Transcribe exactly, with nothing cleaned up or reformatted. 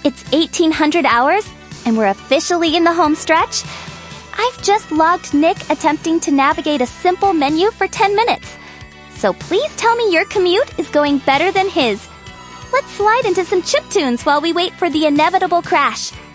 It's eighteen hundred hours, and we're officially in the home stretch. I've just logged Nick attempting to navigate a simple menu for ten minutes. So please tell me your commute is going better than his. Let's slide into some chiptunes while we wait for the inevitable crash.